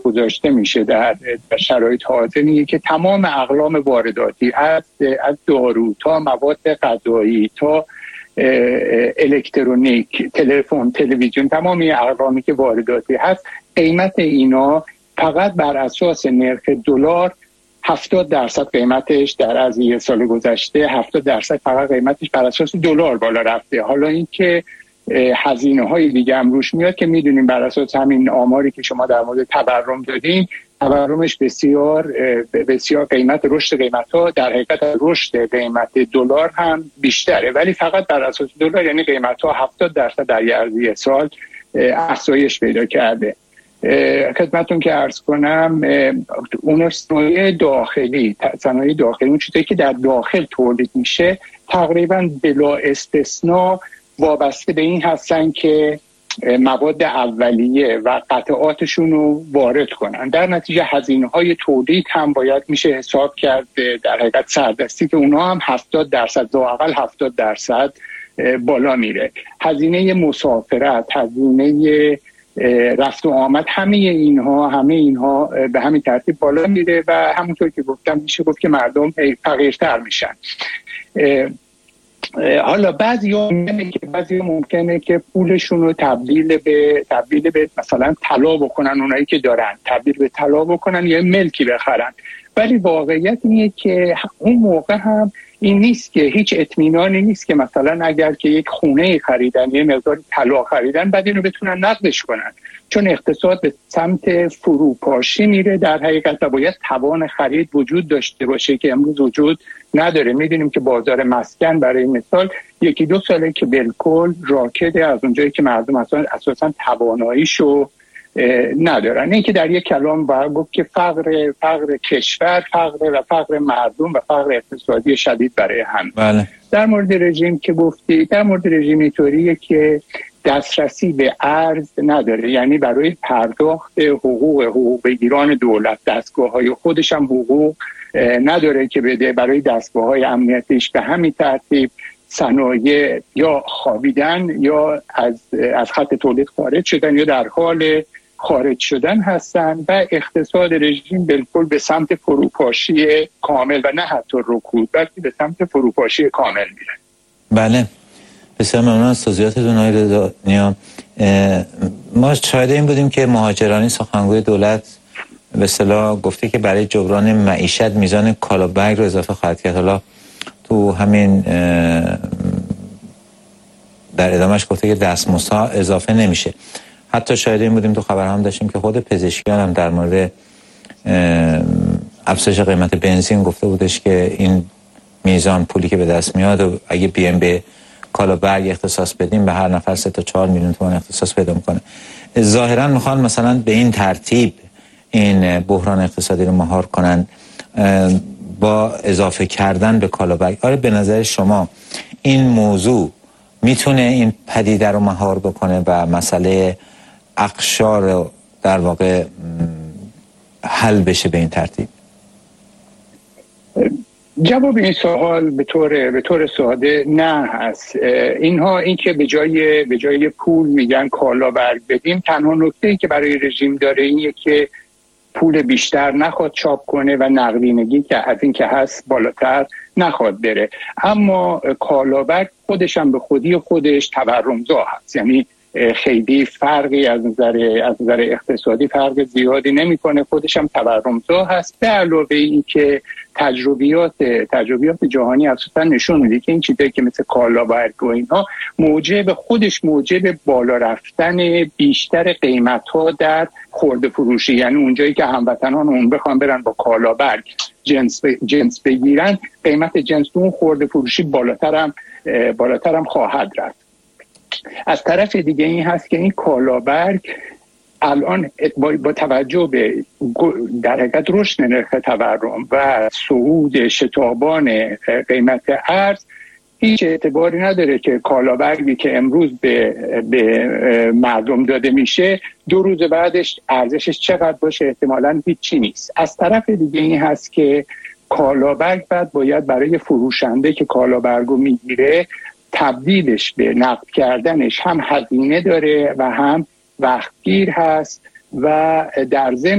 گذاشته میشه در شرایط حاضر اینه که تمام اقلام وارداتی از دارو تا مواد غذایی تا الکترونیک، تلفن، تلویزیون، تمام این اقلامی که وارداتی هست، قیمت اینا فقط بر اساس نرخ دلار 70% قیمتش در از یه سال گذشته 70% فقط قیمتش بر اساس دلار بالا رفته. حالا این که هزینه های دیگه هم روش میاد که میدونیم بر اساس همین آماری که شما در مورد تورم دادین، تورمش بسیار قیمت رشد قیمت ها در حقیقت رشد قیمت دلار هم بیشتره، ولی فقط بر اساس دلار، یعنی قیمت ها 70% در یه عرضه سال افزایش پیدا کرده. خدمتون که عرض کنم اون صنایع داخلی اون چیزی که در داخل تولید میشه تقریبا بلا استثناء وابسته به این هستن که مواد اولیه و قطعاتشون رو وارد کنن. در نتیجه هزینه‌های تولید هم باید میشه حساب کرد در حقیقت سردستی که اونها هم 70% لااقل 70% بالا میره. هزینه مسافرت، هزینه رفت و آمد، همه اینها به همین ترتیب بالا میره و همونطور که گفتم میشه گفت که مردم فقیرتر میشن. حالا بعضی ممکنه که پولشون رو تبدیل به مثلا طلا بکنن، اونایی که دارن تبدیل به طلا بکنن یا ملکی بخرن، ولی واقعیت اینه که اون موقع هم این نیست که هیچ اطمینانی نیست که مثلا اگر که یک خونه خریدن، یه مقدار طلا خریدن، بعد اینو بتونن نقدش کنن، چون اقتصاد به سمت فروپاشی میره در حقیقت و باید توان خرید وجود داشته باشه که امروز وجود نداره. میدونیم که بازار مسکن برای مثال 1-2 ساله که بالکل راکده، از اونجایی که مردم اساسا تواناییشو ندارن. این که در یک کلام باید گفت که فقر کشور، فقر مردم و فقر اقتصادی شدید برای هم. بله. در مورد رژیم که گفتی، در مورد رژیم اینطوریه که دسترسی به ارز نداره، یعنی برای پرداخت حقوق بگیران دولت دستگاه‌های خودش هم حقوق نداره که بده. برای دستگاه‌های امنیتیش به همین ترتیب صنایع یا خوابیدن یا از خط تولید خارج شدن یا در حال خارج شدن هستن و اقتصاد رژیم بالکل به سمت فروپاشی کامل و نه حتی رکود، بلکه به سمت فروپاشی کامل میره. بله، بسیار ممنون از توضیحاتتون آقای رضا. ما شاهد این بودیم که مهاجرانی سخنگوی دولت به اصطلاح گفته که برای جبران معیشت میزان کالابرگ رو اضافه خواهد کرد. حالا تو همین در ادامهش گفته که دستمزدها اضافه نمیشه. حتی شاهد این بودیم، تو خبر هم داشتیم که خود پزشکیان هم در مورد افزایش قیمت بنزین گفته بودش که این میزان پولی که به دست میاد و اگه بیایم به کالابرگ اختصاص بدیم به هر نفر 3 تا 4 میلیون تومان اختصاص پیدا میکنه. ظاهرا میخوان مثلا به این ترتیب این بحران اقتصادی رو مهار کنن با اضافه کردن به کالابرگ. آره، به نظر شما این موضوع میتونه این پدیده رو مهار بکنه و مسئله اقشار در واقع حل بشه به این ترتیب؟ جواب این سوال به طور ساده نه هست. این که به جای پول میگن کالابرگ بدیم، تنها نکته‌ای که برای رژیم داره اینه که پول بیشتر نخواد چاپ کنه و نقدینگی که از این که هست بالاتر نخواد بره. اما کالابرگ خودش هم به خودی خودش تورمزا هست، یعنی خیلی فرقی از نظر اقتصادی فرق زیادی نمیکنه، خودش هم تورمزا هست. به علاوه این که تجربیات جهانی اساسا نشون میده که این چیزایی که مثل کالابرگ و اینها موجب بالا رفتن بیشتر قیمت‌ها در خرده فروشی، یعنی اونجایی که هموطنان اون بخوان برن با کالابرگ جنس بگیرن، قیمت جنس اون خرده فروشی بالاترم خواهد رفت. از طرف دیگه این هست که این کالابرگ الان با توجه به در حقیقت رشد نرخ تورم و صعود شتابان قیمت ارز هیچ اعتباری نداره که کالابرگی که امروز به مردم داده میشه 2 روز بعدش ارزشش چقدر باشه، احتمالاً هیچی نیست. از طرف دیگه این هست که کالابرگ باید برای فروشنده که کالابرگو میگیره تبدیلش به نقد کردنش هم هزینه داره و هم وقتگیر هست و در ضمن